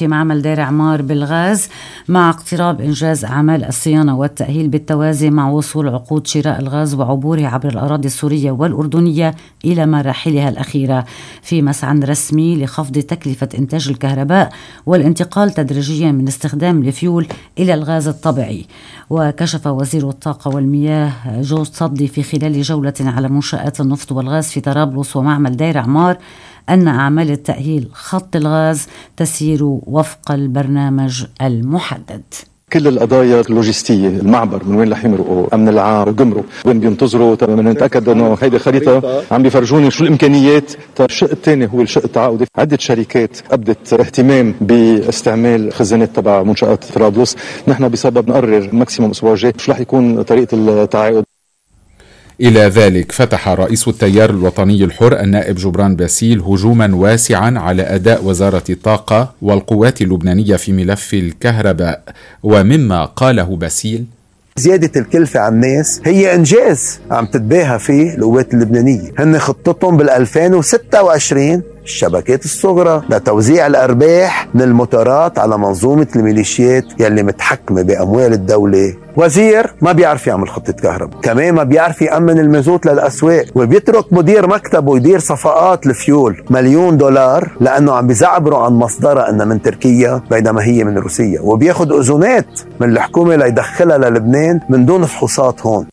في معمل دير عمار بالغاز مع اقتراب إنجاز أعمال الصيانة والتأهيل بالتوازي مع وصول عقود شراء الغاز وعبوره عبر الأراضي السورية والأردنية إلى مراحلها الأخيرة في مسعى رسمي لخفض تكلفة إنتاج الكهرباء والانتقال تدريجيا من استخدام الفيول إلى الغاز الطبيعي. وكشف وزير الطاقة والمياه جو صدي في خلال جولة على منشآت النفط والغاز في طرابلس ومعمل دير عمار أن أعمال التأهيل خط الغاز تسير وفق البرنامج المحدد. كل القضايا اللوجستية، المعبر من وين رح يمرقوا، أمن العام، الجمرك وين بينتظروا، من نتأكد أنه هيدي خريطة عم بيفرجوني شو الإمكانيات. الشق الثاني هو الشق التعاقدي. عدة شركات أبدت اهتمام باستعمال خزانات تبع منشآت طرابلس. نحن بسبب نقرر ماكسيموم أسبوع جاي شو رح يكون طريقة التعاقد. إلى ذلك فتح رئيس التيار الوطني الحر النائب جبران باسيل هجوما واسعا على أداء وزارة الطاقة والقوات اللبنانية في ملف الكهرباء. ومما قاله باسيل: زيادة الكلفة على الناس هي إنجاز عم تتباهى فيه القوات اللبنانية. هن خطتهم بال2026 الشبكات الصغرى لتوزيع الأرباح من الموتورات على منظومة الميليشيات يلي متحكمة بأموال الدولة. وزير ما بيعرف يعمل خطة كهرباء، كمان ما بيعرف يأمن المازوت للأسواق، وبيترك مدير مكتبه يدير صفقات الفيول $1,000,000 لأنه عم بيزعبروا عن مصدرها أنها من تركيا بينما هي من روسيا، وبياخد أذونات من الحكومة ليدخلها للبنان من دون فحوصات هون.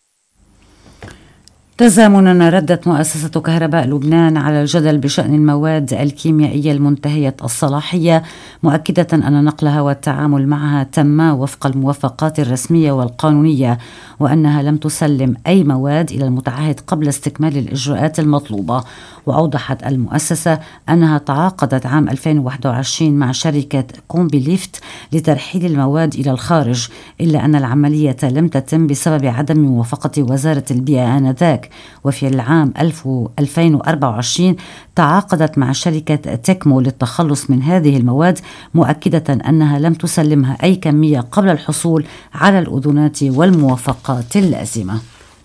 تزامنا ردت مؤسسة كهرباء لبنان على الجدل بشأن المواد الكيميائية المنتهية الصلاحية، مؤكدة أن نقلها والتعامل معها تم وفق الموافقات الرسمية والقانونية، وأنها لم تسلم أي مواد إلى المتعهد قبل استكمال الإجراءات المطلوبة. وأوضحت المؤسسة أنها تعاقدت عام 2021 مع شركة كومبيليفت لترحيل المواد إلى الخارج، إلا أن العملية لم تتم بسبب عدم موافقة وزارة البيئة آنذاك. وفي العام 2024 تعاقدت مع شركة تكمو للتخلص من هذه المواد، مؤكدة أنها لم تسلمها أي كمية قبل الحصول على الأذونات والموافقات اللازمة.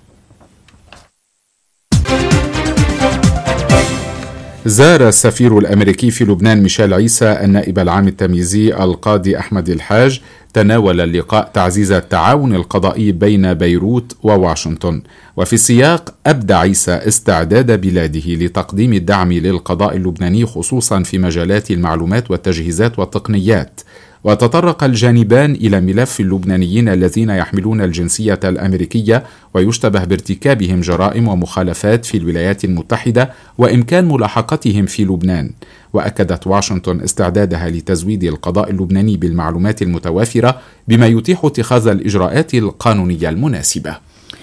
زار السفير الأمريكي في لبنان ميشيل عيسى النائب العام التمييزي القاضي أحمد الحاج. تناول اللقاء تعزيز التعاون القضائي بين بيروت وواشنطن. وفي السياق أبدى عيسى استعداد بلاده لتقديم الدعم للقضاء اللبناني خصوصا في مجالات المعلومات والتجهيزات والتقنيات. وتطرق الجانبان إلى ملف اللبنانيين الذين يحملون الجنسية الأمريكية ويشتبه بارتكابهم جرائم ومخالفات في الولايات المتحدة وإمكان ملاحقتهم في لبنان. وأكدت واشنطن استعدادها لتزويد القضاء اللبناني بالمعلومات المتوافرة بما يتيح اتخاذ الإجراءات القانونية المناسبة.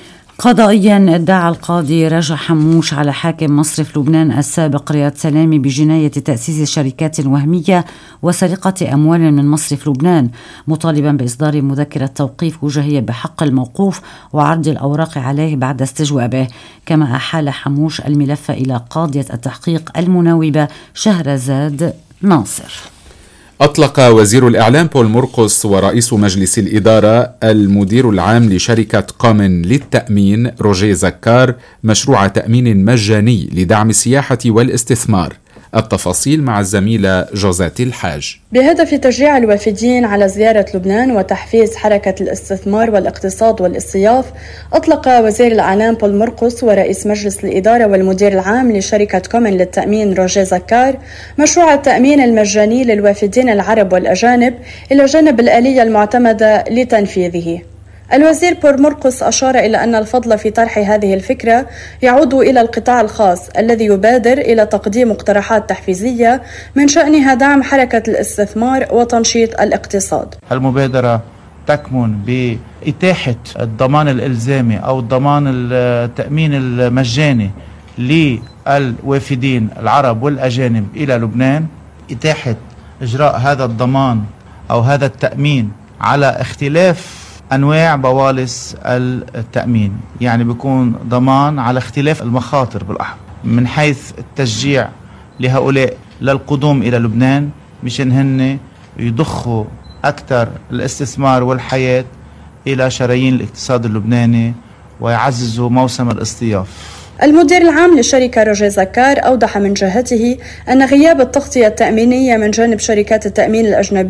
قضائيا ادعى القاضي رجا حموش على حاكم مصرف لبنان السابق رياض سلامي بجناية تأسيس شركات وهمية وسرقة أموال من مصرف لبنان، مطالبا بإصدار مذكرة توقيف وجهية بحق الموقوف وعرض الأوراق عليه بعد استجوابه. كما أحال حموش الملف إلى قاضية التحقيق المناوبة شهرزاد ناصر. أطلق وزير الإعلام بول مرقس ورئيس مجلس الإدارة المدير العام لشركة كومن للتأمين روجيه زكار مشروع تأمين مجاني لدعم السياحة والاستثمار. التفاصيل مع الزميلة جوزات الحاج. بهدف تشجيع الوافدين على زيارة لبنان وتحفيز حركة الاستثمار والاقتصاد والاصطياف، أطلق وزير الإعلام بول مرقس ورئيس مجلس الإدارة والمدير العام لشركة كومن للتأمين روجيه زكار مشروع التأمين المجاني للوافدين العرب والأجانب إلى جانب الآلية المعتمدة لتنفيذه. الوزير بول مرقس أشار إلى أن الفضل في طرح هذه الفكرة يعود إلى القطاع الخاص الذي يبادر إلى تقديم مقترحات تحفيزية من شأنها دعم حركة الاستثمار وتنشيط الاقتصاد. المبادرة تكمن بإتاحة الضمان الإلزامي أو الضمان التأمين المجاني للوافدين العرب والأجانب إلى لبنان، إتاحة إجراء هذا الضمان أو هذا التأمين على اختلاف أنواع بوالص التأمين، يعني بيكون ضمان على اختلاف المخاطر بالأحرى، من حيث التشجيع لهؤلاء للقدوم إلى لبنان مشان هن يضخوا أكثر الاستثمار والحياة إلى شرايين الاقتصاد اللبناني ويعززوا موسم الاصطياف. المدير العام للشركة روجيه زكار أوضح من جهته أن غياب التغطية التأمينية من جانب شركات التأمين الأجنبية